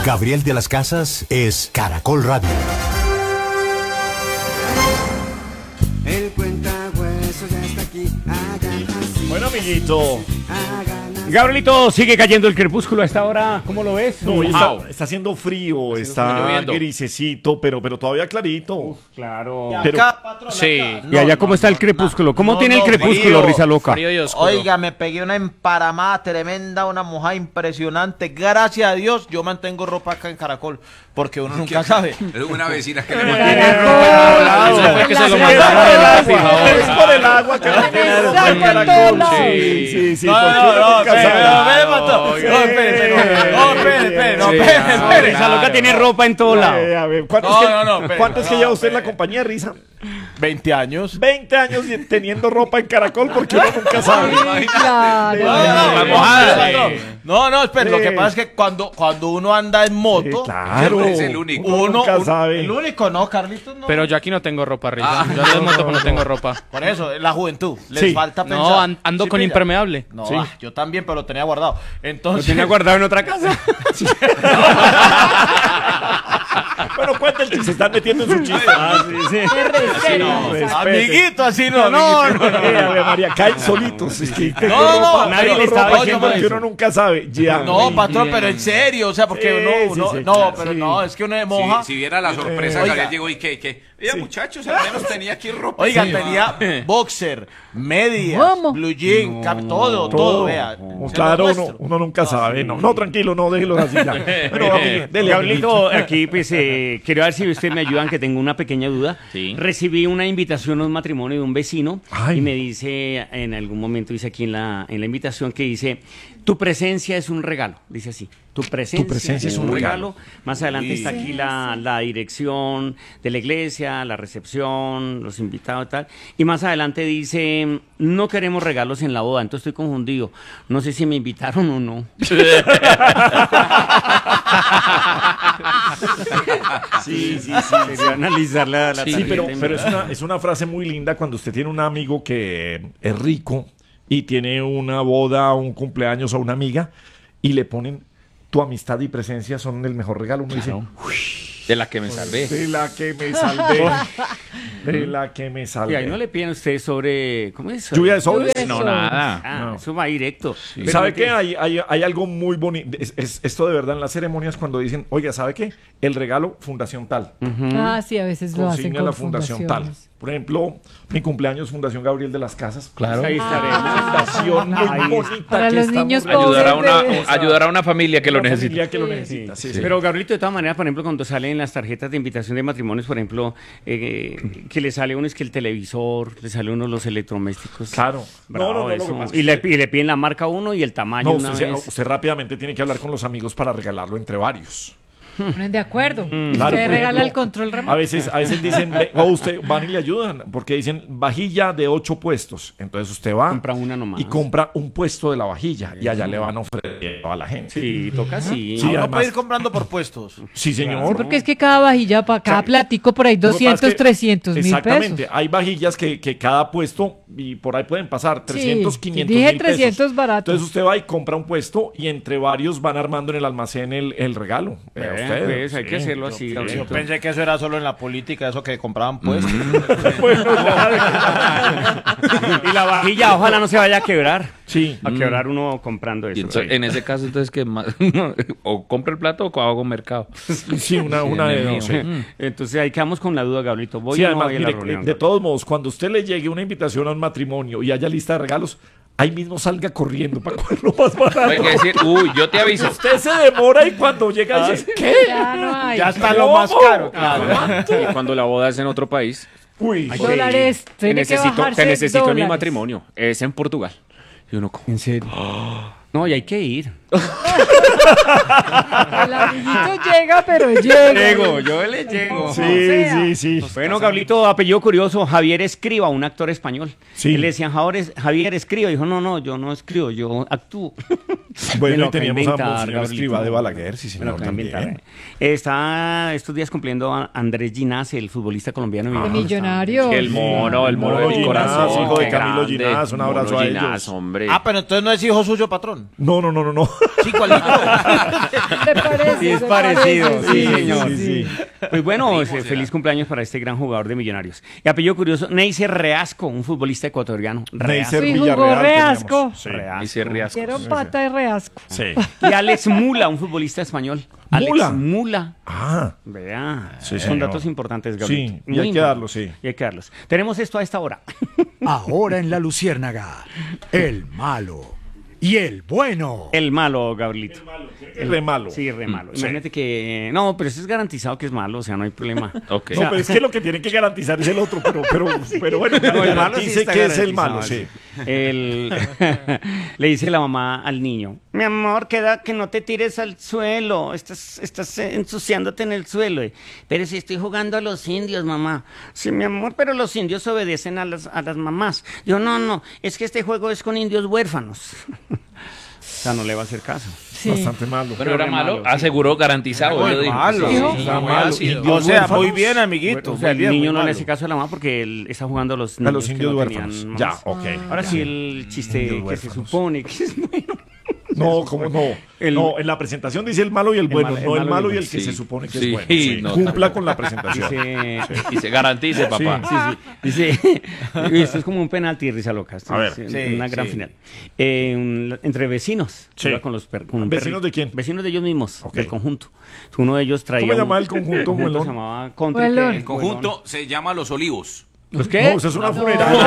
Gabriel de las Casas es Caracol Radio. El cuentahuesos ya está aquí, hagan así. Bueno, amiguito. Gabrielito, sigue cayendo el crepúsculo a esta hora, ¿cómo lo ves? No, está haciendo frío, está grisecito, pero todavía clarito. Claro. Pero, Sí. ¿Y allá cómo está el crepúsculo? ¿Cómo tiene el crepúsculo, Risa Loca? Frío y oscuro. Oiga, me pegué una emparamada tremenda, una mojada impresionante. Gracias a Dios, yo mantengo ropa acá en Caracol, porque uno nunca sabe. Es una vecina que le Eso fue que se lo mandaron en la fijadora. es por el agua que no tiene ropa en Caracol. Sí, No, espere. Risa Loca tiene ropa en todo lado. A ver, ¿cuánto es que lleva usted en la compañía, Risa? 20 años. 20 años teniendo ropa en Caracol porque uno nunca sabe. No, espere, lo que pasa es que cuando uno anda en moto, Claro, es el único. uno nunca sabe. el único no, Carlitos no. Pero yo aquí no tengo ropa, Risa. Yo ando en moto, pero no tengo ropa. Por eso, la juventud, les Sí. falta pensar. No, ando ¿Sí con pilla? impermeable. No, Sí. yo también, pero lo tenía guardado. ¿Lo Entonces, tiene guardado en otra casa? Bueno, cuenta el chiste, se están metiendo en su chiste. amiguito, así no. Ave María, caen solitos. Es que tengo No, ropa, no, nadie pero le estaba no, diciendo yo que uno nunca sabe. Ya. No, patrón, pero en serio, o sea, porque es que uno de moja. Si viera la sorpresa que le llegó y que oiga, muchachos, al menos tenía aquí ropa. Oiga, encima. tenía boxer, medias, ¿Cómo? blue jean, todo, vea. Claro, uno nunca sabe. No, tranquilo, no, déjelo así ya. Pero, dele, Gabrielito, aquí pues quiero ver si ustedes me ayudan, que tengo una pequeña duda. Sí. Recibí una invitación a un matrimonio de un vecino. Ay. Y me dice, en algún momento dice aquí en la invitación que dice, tu presencia es un regalo, dice así. Tu presencia es un regalo. Más adelante está aquí la dirección de la iglesia, la recepción, los invitados y tal. Y más adelante dice, no queremos regalos en la boda. Entonces estoy confundido. No sé si me invitaron o no. Sí. Quería analizar la Sí, pero tarjeta. es una frase muy linda cuando usted tiene un amigo que es rico y tiene una boda, un cumpleaños o una amiga y le ponen tu amistad y presencia son el mejor regalo. Uno dice, De la que me salvé. de la que me salvé. De la que me Y salvé. ahí no le piden a usted sobre, ¿cómo es? Lluvia de sobres. No, nada. Ah, eso va directo. Pero ¿Sabe no qué? Hay algo muy bonito. Esto de verdad en las ceremonias cuando dicen, oiga, ¿sabe qué? El regalo Fundación Tal. Ah, sí, a veces lo hacen Consigna con la Fundación Tal. fundaciones. Por ejemplo, mi cumpleaños, Fundación Gabriel de las Casas. Claro. Ahí estaré. Fundación muy bonita. Para que los estamos niños realizando. Ayudar a una familia que lo Una necesita. familia que lo necesita. Sí. Pero Gabrielito, de todas maneras, por ejemplo, cuando salen las tarjetas de invitación de matrimonios, por ejemplo, que le sale uno es que el televisor, le sale uno los electrodomésticos. Claro. Bravo, Lo que eso. pasa es Y le piden la marca a uno y el tamaño No, una usted, vez. usted rápidamente tiene que hablar con los amigos para regalarlo entre varios. Ponen de acuerdo. Claro, Usted por regala ejemplo, el control remoto. A veces dicen, o usted van y le ayudan, porque dicen vajilla de 8 puestos. Entonces usted va Compra una nomás. y compra un puesto de la vajilla y allá le van a ofrecer a la gente. Sí, toca así. Sí, Uno además- puede ir comprando por puestos. Sí, señor. Porque es que cada vajilla, para cada platico, por ahí Lo que pasa 200, es que- 300 mil Exactamente. pesos. Hay vajillas que cada puesto, y por ahí pueden pasar 300, Sí, 500 dije mil pesos. 300 barato. Entonces usted va y compra un puesto y entre varios van armando en el almacén el regalo. Vea usted. Pues, hay que Sí. hacerlo así, Yo Gabrielito. pensé que eso era solo en la política, eso que compraban puestos. Y la vajilla, ojalá no se vaya a quebrar. Sí. A quebrar uno comprando Y eso. entonces, en ese caso, entonces, que o compro el plato o hago mercado. Sí, una de dos. Sí. Entonces ahí quedamos con la duda, Gabrielito. ¿Voy Sí, o no además, voy a la mire, reunión? de todos modos, cuando usted le llegue una invitación a un matrimonio y haya lista de regalos, ahí mismo salga corriendo para cogerlo más barato. Hay que decir, yo te aviso. Usted se demora y cuando llega dice, ¿qué? Ya no hay. Ya está lo más caro, claro. Y cuando la boda es en otro país, Uy, Dólares. Tiene que bajarse te necesito en mi dólares. matrimonio. Es en Portugal. Y uno, ¿En serio? No, y hay que ir. El amiguito llega, pero llega. Yo le llego. sí. Bueno, Gabrielito, apellido curioso, Javier Escriba, un actor español. Sí. Y le decían, Javier Escriba. Dijo, no, yo no escribo, yo actúo. Me Bueno, lo y acabo de teníamos a inventar, Monseñor Gabrielito. Escrivá de Balaguer, sí, Me lo señor, acabo de inventar. también. Está estos días cumpliendo a Andrés Ginás, el futbolista colombiano. De millonario. el moro de mi Ginás, corazón. hijo de qué Camilo grande. Ginás, un abrazo Mono a Ginás, ellos. hombre. Ah, pero entonces no es hijo suyo, patrón. No. Sí, ¿cuálito? ¿Te parece? Sí, es ¿Te parecido, parece? sí, señor. sí. Pues bueno, Primo, será. feliz cumpleaños para este gran jugador de Millonarios. Y apellido curioso, Neiser Reasco, un futbolista ecuatoriano. Neiser Sí, jugó Villarreal Reasco. teníamos. Sí. Reasco. Y se riasco. Quiero pata de reasco. Sí. Y Alex Mula, un futbolista español. ¿Mula? Alex Mula. Ah, Vea, Sí, son señor. datos importantes, Gabriel. Sí, y hay que darlos, sí. Y hay que darlos. Tenemos esto a esta hora. Ahora en La Luciérnaga, el malo y el bueno. El malo, Gabrielito. el re malo. Sí, re malo. Sí. Imagínate que... No, pero eso es garantizado que es malo, o sea, no hay problema. Ok. No, pero es que lo que tienen que garantizar es el otro, pero bueno, No, el malo sí garantice está que es el garantizado, malo, sí. Le dice la mamá al niño: mi amor, queda que no te tires al suelo, estás ensuciándote en el suelo. Pero si estoy jugando a los indios, mamá. Sí, mi amor, pero los indios obedecen a las mamás. Yo, no, es que este juego es con indios huérfanos. O sea, no le va a hacer caso. Sí. Bastante malo. Bueno, era re malo. malo, sí. Aseguró, garantizado. Muy yo digo. malo. Sí, Dijo. sí, Está muy malo. ácido. Indios O sea, huérfanos. muy bien, amiguito. O sea, el muy bien, niño muy no le malo. hace caso a la mamá porque él está jugando a los niños, A los que indios no huérfanos. tenían Ya, mamás. ok. Ahora sí, el chiste Indios que se huérfanos. supone que es bueno. No, ¿cómo no? No, en la presentación dice el malo y el bueno, mal- el no el malo malo y y el el que sí. se supone que Sí, es bueno. Sí, no, cumpla tampoco. con la presentación. Dice, Y se garantice, papá. dice, esto es como un penalti, risa loca. Esto A ver. es Sí, una gran sí. final. Entre vecinos. Sí. Iba con con un ¿Vecinos perrito. de quién? Vecinos de ellos mismos, Ok. del conjunto. Uno de ellos traía... ¿Cómo se llamaba el conjunto, se Muelón? llamaba Country. Muelón. El conjunto se llama Los Olivos. ¿Los qué? No, eso es una funeraria.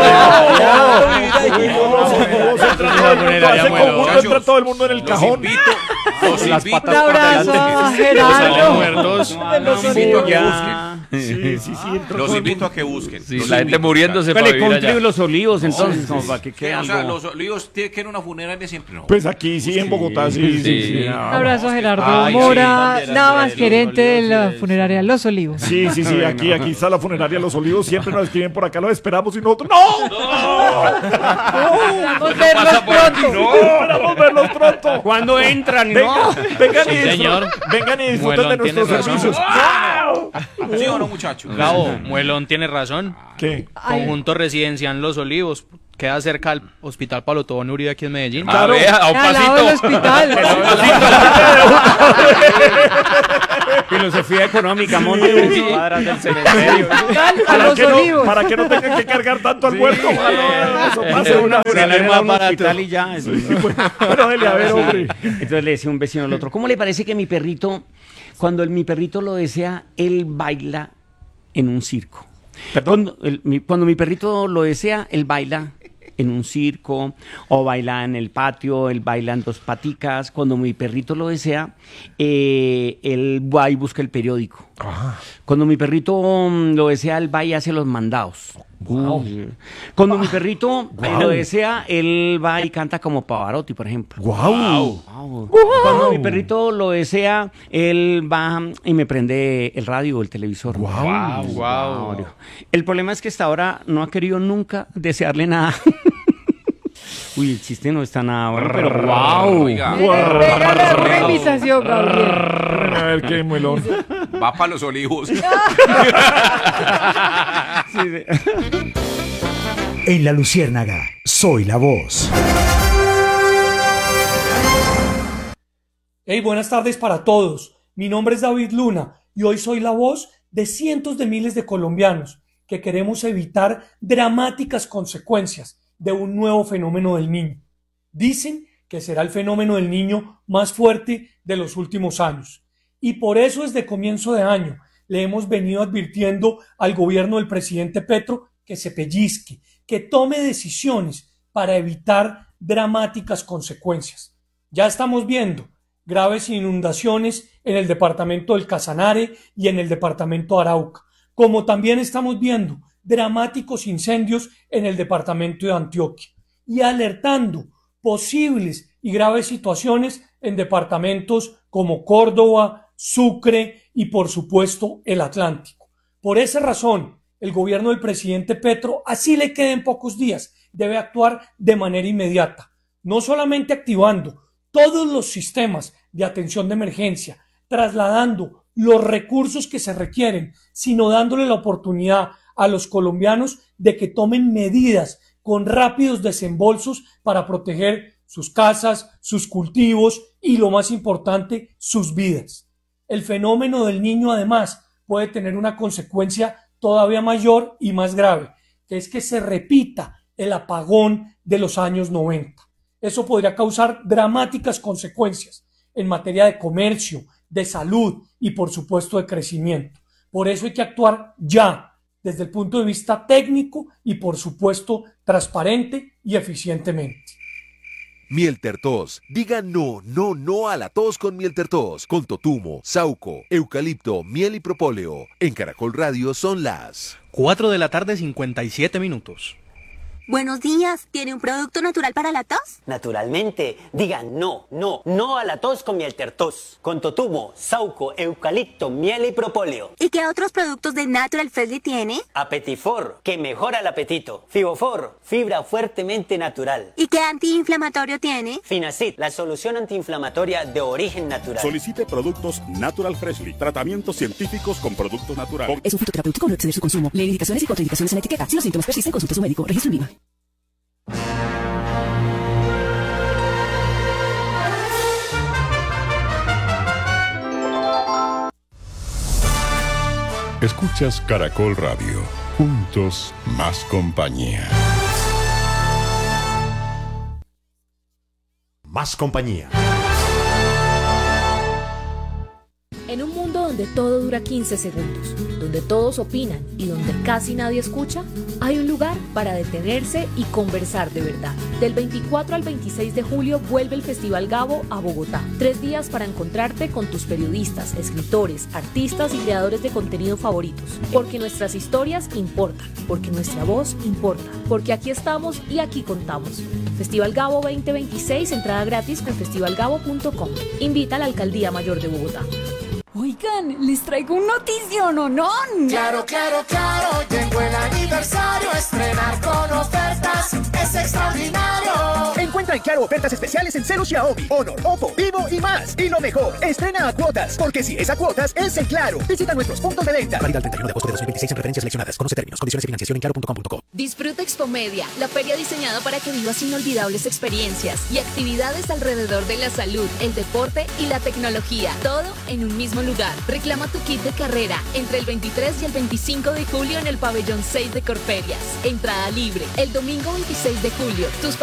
Entra todo el mundo en el Los cajón. invito. Los Las invito. Un abrazo a Salen Gerardo. muertos. De los Los invito a que olivos. busquen. Sí, sí, sí. entra Los todo el invito mundo. a que busquen. Sí, Los la gente invito. muriéndose para Pele vivir Country allá. y Los Olivos, entonces, como para que quede O sea, algo... Los Olivos tiene que ir a una funeraria siempre, ¿no? Pues aquí sí, en Bogotá, sí, sí, sí. Sí. Un abrazo a Gerardo Ay, sí, Mora también, Navas, Andrés, gerente de Los la Olivos, funeraria Los Olivos. Sí, sí, sí, aquí está la funeraria Los Olivos, siempre nos escriben por acá, lo esperamos y nosotros ¡no! Esperamos verlos pronto. ¡No! Esperamos verlos pronto. ¿Cuándo entran? No. Vengan y Sí, señor. vengan y disfruten Muelón de tiene nuestros razón. servicios. ¿Sí o no, muchachos? Gabo, Muelón tiene razón. ¿Qué? Ay, Conjunto residencial Los Olivos. Queda cerca al Hospital Palo Tobón Uribe aquí en Medellín. Claro. A ver, a un al lado del pasito. hospital. Filosofía económica, monte Sí. cuadras del cementerio. Hospital a Para Los que, no, Olivos. para que no tengan que cargar tanto al muerto. Eso pase una Sale más a un barato. hospital y ya. eso. Pero dele, a ver, hombre. Entonces le decía un vecino al otro: ¿cómo le parece que mi perrito, cuando mi perrito lo desea, él baila en un circo? Cuando mi perrito lo desea, él baila en un circo, o baila en el patio, él baila en dos paticas. Cuando mi perrito lo desea, él va y busca el periódico. Cuando mi perrito lo desea, él va y hace los mandados. Cuando mi perrito lo desea, él va y canta como Pavarotti, por ejemplo. ¡Guau! Cuando mi perrito lo desea, él va y me prende el radio o el televisor. Wow. El problema es que hasta ahora no ha querido nunca desearle nada. Uy, el chiste no está nada bueno, pero wow. Oiga, Pégale una imitación, Gabriel. A ver qué muelón. va para Los Olivos. En La Luciérnaga, soy la voz. Hey, buenas tardes para todos. Mi nombre es David Luna y hoy soy la voz de cientos de miles de colombianos que queremos evitar dramáticas consecuencias de un nuevo fenómeno del niño. Dicen que será el fenómeno del niño más fuerte de los últimos años. Y por eso desde comienzo de año le hemos venido advirtiendo al gobierno del presidente Petro que se pellizque, que tome decisiones para evitar dramáticas consecuencias. Ya estamos viendo graves inundaciones en el departamento del Casanare y en el departamento de Arauca, como también estamos viendo dramáticos incendios en el departamento de Antioquia y alertando posibles y graves situaciones en departamentos como Córdoba, Sucre y por supuesto el Atlántico. Por esa razón, el gobierno del presidente Petro, así le queden pocos días, debe actuar de manera inmediata, no solamente activando todos los sistemas de atención de emergencia, trasladando los recursos que se requieren, sino dándole la oportunidad a los colombianos de que tomen medidas con rápidos desembolsos para proteger sus casas, sus cultivos y, lo más importante, sus vidas. El fenómeno del Niño, además, puede tener una consecuencia todavía mayor y más grave, que es que se repita el apagón de los años 90. Eso podría causar dramáticas consecuencias en materia de comercio, de salud y, por supuesto, de crecimiento. Por eso hay que actuar ya, desde el punto de vista técnico y, por supuesto, transparente y eficientemente. Mieltertos. Diga no, no, no a la tos con Mieltertos. Con totumo, sauco, eucalipto, miel y propóleo. En Caracol Radio son las 4 de la tarde, 57 minutos. Buenos días, ¿tiene un producto natural para la tos? Naturalmente, digan no, no, no a la tos con Mieltertos. Con totumo, sauco, eucalipto, miel y propóleo. ¿Y qué otros productos de Natural Freshly tiene? Apetifor, que mejora el apetito. Fibofor, fibra fuertemente natural. ¿Y qué antiinflamatorio tiene? Finacid, la solución antiinflamatoria de origen natural. Solicite productos Natural Freshly. Tratamientos científicos con productos naturales. Es un fitoterapéutico, no exceder su consumo. Lee indicaciones y contraindicaciones en la etiqueta. Si los síntomas persisten, consulte a su médico. Registro en VIVA. Escuchas Caracol Radio. Juntos, más compañía. Más compañía. En un mundo donde todo dura 15 segundos, donde todos opinan y donde casi nadie escucha, hay un lugar para detenerse y conversar de verdad. Del 24 al 26 de julio vuelve el Festival Gabo a Bogotá. 3 días para encontrarte con tus periodistas, escritores, artistas y creadores de contenido favoritos. Porque nuestras historias importan, porque nuestra voz importa, porque aquí estamos y aquí contamos. Festival Gabo 2026, entrada gratis en festivalgabo.com. Invita a la Alcaldía Mayor de Bogotá. Oigan, les traigo un notición, ¿no? Claro, claro, claro, llegó el aniversario, estrenar con ofertas es extraordinario. Encuentra en Claro ofertas especiales en Celu, Xiaomi, Honor, Oppo, Vivo y más. Y lo mejor, estrena a cuotas, porque si es a cuotas, es el Claro. Visita nuestros puntos de venta. Válida el 31 de agosto de 2026 en preferencias seleccionadas. Conoce términos, condiciones y financiación en claro.com.co. Disfruta Expomedia, la feria diseñada para que vivas inolvidables experiencias y actividades alrededor de la salud, el deporte y la tecnología. Todo en un mismo lugar. Reclama tu kit de carrera entre el 23 y el 25 de julio en el pabellón 6 de Corferias. Entrada libre. El domingo 26 de julio, tus